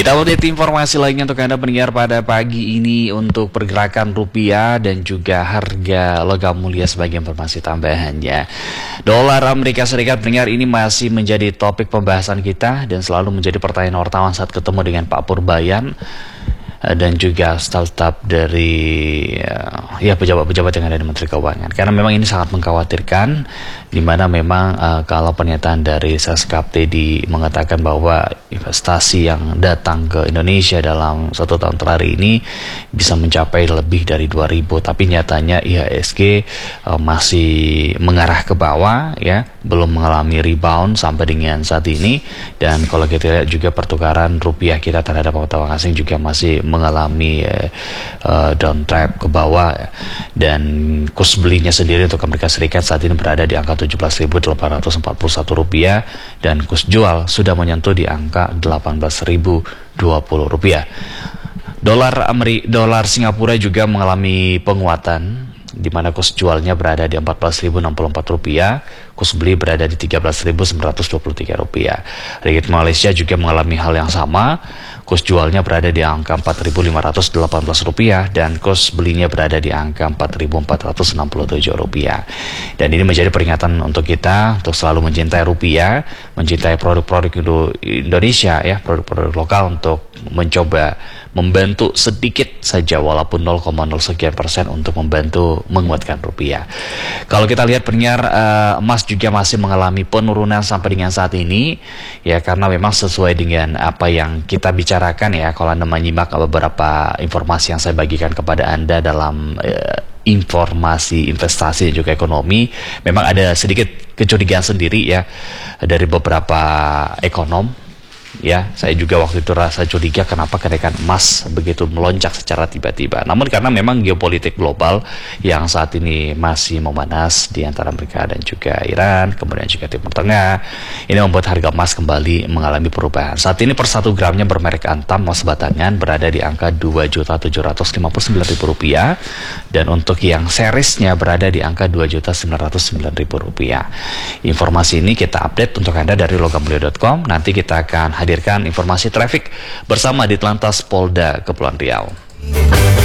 Kita update informasi lainnya untuk Anda pendengar pada pagi ini untuk pergerakan rupiah dan juga harga logam mulia sebagai informasi tambahannya. Dolar Amerika Serikat pendengar ini masih menjadi topik pembahasan kita dan selalu menjadi pertanyaan wartawan saat ketemu dengan Pak Purbayan dan juga staf-staf dari pejabat-pejabat yang ada di Menteri Keuangan, karena memang ini sangat mengkhawatirkan, di mana memang kalau pernyataan dari Seskap Teddy mengatakan bahwa investasi yang datang ke Indonesia dalam 1 tahun terakhir ini bisa mencapai lebih dari 2.000, tapi nyatanya IHSG masih mengarah ke bawah, ya, belum mengalami rebound sampai dengan saat ini. Dan kalau kita lihat juga pertukaran rupiah kita terhadap valuta asing juga masih mengalami downtrend ke bawah, ya. Dan kurs belinya sendiri untuk Amerika Serikat saat ini berada di angka 17.841 rupiah dan kurs jual sudah menyentuh di angka 18.020 rupiah. Dolar Singapura juga mengalami penguatan, di mana kurs jualnya berada di 14.064 rupiah, kurs beli berada di 13.923 rupiah. Ringgit Malaysia juga mengalami hal yang sama, kurs jualnya berada di angka 4.518 rupiah dan kurs belinya berada di angka 4.467 rupiah. Dan ini menjadi peringatan untuk kita untuk selalu mencintai rupiah, mencintai produk-produk Indonesia, ya, produk-produk lokal, untuk mencoba membantu sedikit saja walaupun 0,0 sekian persen untuk membantu menguatkan rupiah. Kalau kita lihat pendengar, emas juga masih mengalami penurunan sampai dengan saat ini, ya, karena memang sesuai dengan apa yang kita bicarakan, ya. Kalau Anda menyimak beberapa informasi yang saya bagikan kepada Anda dalam informasi investasi dan juga ekonomi, memang ada sedikit kecurigaan sendiri, ya, dari beberapa ekonom. Ya, saya juga waktu itu rasa curiga kenapa kenaikan emas begitu melonjak secara tiba-tiba. Namun karena memang geopolitik global yang saat ini masih memanas di antara Amerika dan juga Iran, kemudian juga Timur Tengah, ini membuat harga emas kembali mengalami perubahan. Saat ini per 1 gramnya bermerek Antam emas batangan berada di angka Rp2.759.000 dan untuk yang seriesnya berada di angka Rp2.909.000. Informasi ini kita update untuk Anda dari logammulia.com. Nanti kita akan hadirkan informasi traffic bersama Ditlantas Polda Kepulauan Riau.